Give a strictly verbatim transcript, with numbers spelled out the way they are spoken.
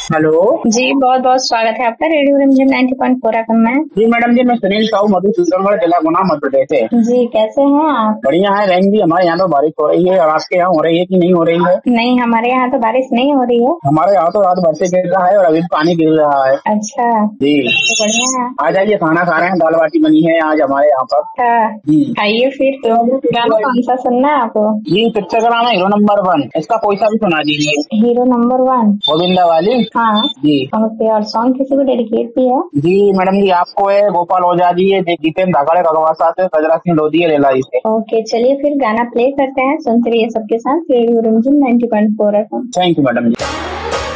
Hello. जी बहुत बहुत स्वागत है आपका रेडियो रिमझिम ninety point four F M में। जी मैडम जी, मैं सुनील साहू मधुसूदनगढ़ जिला गुना मध्य प्रदेश से। जी कैसे हैं आप? बढ़िया है बहन जी, हमारे यहाँ तो बारिश हो रही है और आपके यहाँ हो रही है कि नहीं हो रही है? नहीं, हमारे यहाँ तो बारिश नहीं हो रही है। हमारे यहाँ तो रात भर से गिर रहा है और अभी भी पानी गिर रहा है। अच्छा जी तो बढ़िया है। आ जाइए, खाना खा रहे हैं, दाल बाटी बनी है आज हमारे यहाँ पर। अच्छा जी आइए फिर। तो गाना कौन सा सुनना है आपको? जी पिक्चर का नाम है हीरो नंबर वन, इसका कोई सा भी सुना दीजिए। Hero number one. गोविंदा वाली। हाँ जी ओके। और सॉन्ग किसी को डेडिकेट भी है? जी मैडम जी, आपको है, गोपाल ओझा जी है, जितेंद्र धाकड़े कगवासा से, गजरा सिंह लोधी है रेला से। ओके चलिए फिर गाना प्ले करते हैं, सुनते रहिए सबके साथ रेडियो रिमझिम ninety point four F M. Thank you madam ji.